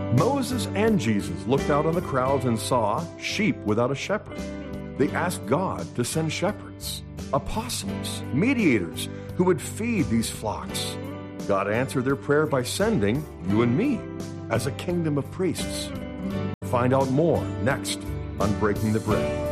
Moses and Jesus looked out on the crowds and saw sheep without a shepherd. They asked God to send shepherds, apostles, mediators who would feed these flocks. God answered their prayer by sending you and me as a kingdom of priests. Find out more next on Breaking the Bread.